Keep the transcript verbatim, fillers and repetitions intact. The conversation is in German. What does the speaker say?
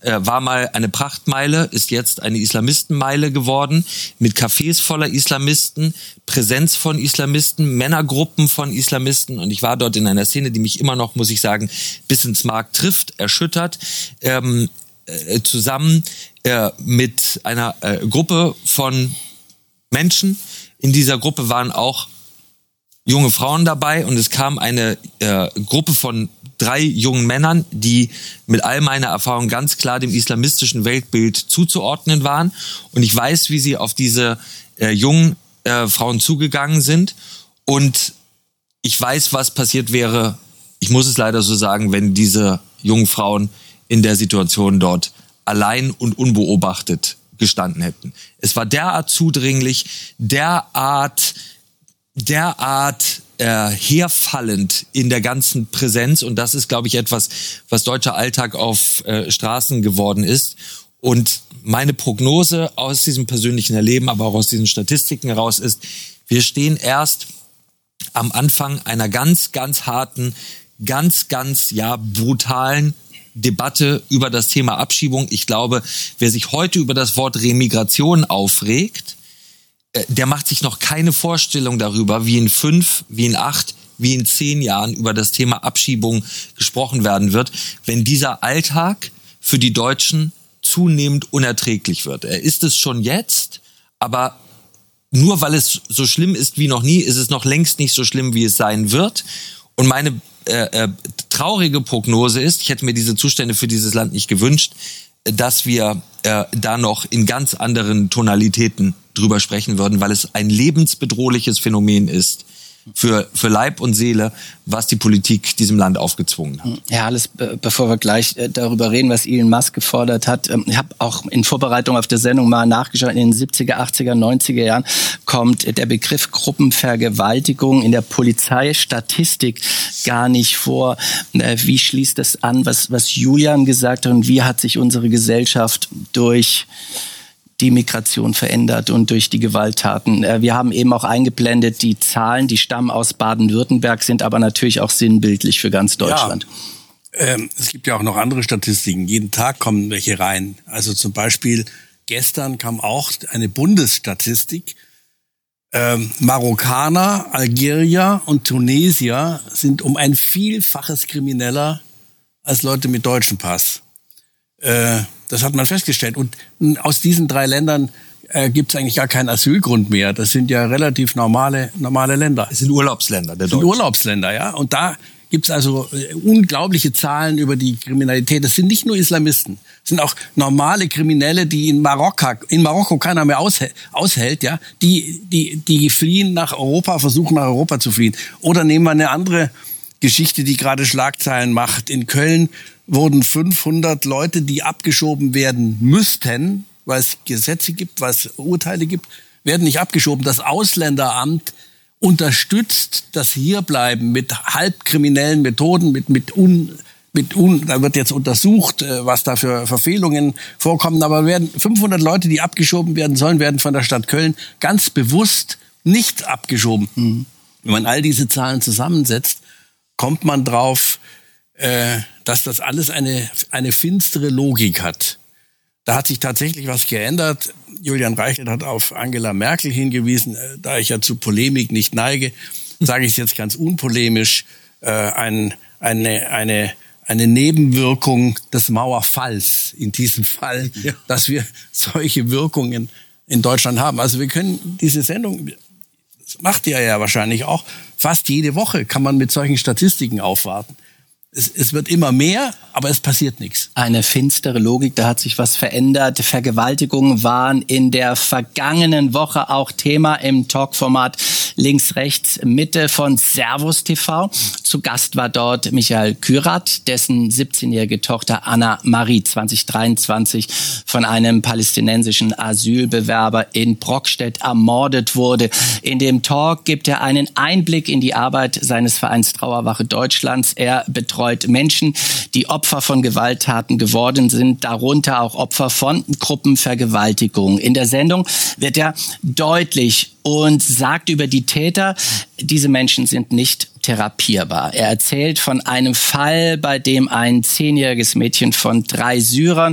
äh, war mal eine Prachtmeile, ist jetzt eine Islamistenmeile geworden, mit Cafés voller Islamisten, Präsenz von Islamisten, Männergruppen von Islamisten. Und ich war dort in einer Szene, die mich immer noch, muss ich sagen, bis ins Mark trifft, erschüttert, ähm, äh, zusammen äh, mit einer äh, Gruppe von Menschen. In dieser Gruppe waren auch junge Frauen dabei und es kam eine äh, Gruppe von drei jungen Männern, die mit all meiner Erfahrung ganz klar dem islamistischen Weltbild zuzuordnen waren. Und ich weiß, wie sie auf diese äh, jungen äh, Frauen zugegangen sind. Und ich weiß, was passiert wäre, ich muss es leider so sagen, wenn diese jungen Frauen in der Situation dort allein und unbeobachtet gestanden hätten. Es war derart zudringlich, derart derart äh, herfallend in der ganzen Präsenz. Und das ist, glaube ich, etwas, was deutscher Alltag auf äh, Straßen geworden ist. Und meine Prognose aus diesem persönlichen Erleben, aber auch aus diesen Statistiken heraus ist, wir stehen erst am Anfang einer ganz, ganz harten, ganz, ganz, ja, brutalen Debatte über das Thema Abschiebung. Ich glaube, wer sich heute über das Wort Remigration aufregt, der macht sich noch keine Vorstellung darüber, wie in fünf, wie in acht, wie in zehn Jahren über das Thema Abschiebung gesprochen werden wird, wenn dieser Alltag für die Deutschen zunehmend unerträglich wird. Er ist es schon jetzt, aber nur weil es so schlimm ist wie noch nie, ist es noch längst nicht so schlimm, wie es sein wird. Und meine äh, äh, traurige Prognose ist, ich hätte mir diese Zustände für dieses Land nicht gewünscht, dass wir äh, da noch in ganz anderen Tonalitäten drüber sprechen würden, weil es ein lebensbedrohliches Phänomen ist für, für Leib und Seele, was die Politik diesem Land aufgezwungen hat. Ja, alles, bevor wir gleich darüber reden, was Elon Musk gefordert hat. Ich habe auch in Vorbereitung auf der Sendung mal nachgeschaut. In den siebziger, achtziger, neunziger Jahren kommt der Begriff Gruppenvergewaltigung in der Polizeistatistik gar nicht vor. Wie schließt das an, was, was Julian gesagt hat, und wie hat sich unsere Gesellschaft durch die Migration verändert und durch die Gewalttaten? Wir haben eben auch eingeblendet, die Zahlen, die stammen aus Baden-Württemberg, sind aber natürlich auch sinnbildlich für ganz Deutschland. Ja, ähm, es gibt ja auch noch andere Statistiken. Jeden Tag kommen welche rein. Also zum Beispiel gestern kam auch eine Bundesstatistik. Ähm, Marokkaner, Algerier und Tunesier sind um ein Vielfaches krimineller als Leute mit deutschem Pass. Äh, Das hat man festgestellt. Und aus diesen drei Ländern äh, gibt es eigentlich gar keinen Asylgrund mehr. Das sind ja relativ normale normale Länder. Es sind Urlaubsländer, der Das sind Urlaubsländer, ja. Und da gibt es also äh, unglaubliche Zahlen über die Kriminalität. Das sind nicht nur Islamisten. Das sind auch normale Kriminelle, die in Marokko, in Marokko keiner mehr aushält, aushält, ja. Die, die, die fliehen nach Europa, versuchen nach Europa zu fliehen. Oder nehmen wir eine andere Geschichte, die gerade Schlagzeilen macht. In Köln wurden fünfhundert Leute, die abgeschoben werden müssten, weil es Gesetze gibt, weil es Urteile gibt, werden nicht abgeschoben. Das Ausländeramt unterstützt das Hierbleiben mit halbkriminellen Methoden, mit mit un, mit un, da wird jetzt untersucht, was da für Verfehlungen vorkommen. Aber werden fünfhundert Leute, die abgeschoben werden sollen, werden von der Stadt Köln ganz bewusst nicht abgeschoben. Mhm. Wenn man all diese Zahlen zusammensetzt, kommt man drauf, äh, dass das alles eine eine finstere Logik hat. Da hat sich tatsächlich was geändert. Julian Reichelt hat auf Angela Merkel hingewiesen. Äh, da ich ja zu Polemik nicht neige, sage ich es jetzt ganz unpolemisch. Äh, ein, eine eine eine Nebenwirkung des Mauerfalls in diesem Fall, ja, dass wir solche Wirkungen in Deutschland haben. Also wir können diese Sendung, das macht ihr ja wahrscheinlich auch, fast jede Woche kann man mit solchen Statistiken aufwarten. Es, es wird immer mehr, aber es passiert nichts. Eine finstere Logik, da hat sich was verändert. Vergewaltigungen waren in der vergangenen Woche auch Thema im Talkformat Links, Rechts, Mitte von Servus T V. Zu Gast war dort Michael Kürat, dessen siebzehnjährige Tochter Anna Marie zwanzig dreiundzwanzig von einem palästinensischen Asylbewerber in Brockstedt ermordet wurde. In dem Talk gibt er einen Einblick in die Arbeit seines Vereins Trauerwache Deutschlands. Er betreut Menschen, die Opfer von Gewalttaten geworden sind, darunter auch Opfer von Gruppenvergewaltigungen. In der Sendung wird er deutlich und sagt über die Täter, diese Menschen sind nicht therapierbar. Er erzählt von einem Fall, bei dem ein zehnjähriges Mädchen von drei Syrern